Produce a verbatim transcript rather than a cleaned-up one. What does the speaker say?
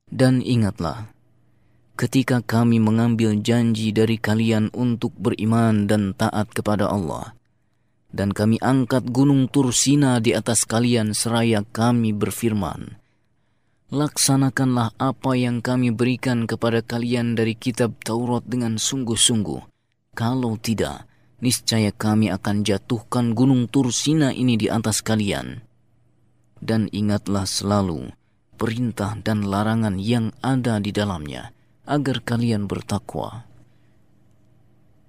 Dan ingatlah, ketika kami mengambil janji dari kalian untuk beriman dan taat kepada Allah, dan kami angkat gunung Tursina di atas kalian seraya kami berfirman, laksanakanlah apa yang kami berikan kepada kalian dari kitab Taurat dengan sungguh-sungguh. Kalau tidak, niscaya kami akan jatuhkan gunung Tursina ini di atas kalian. Dan ingatlah selalu perintah dan larangan yang ada di dalamnya, agar kalian bertakwa.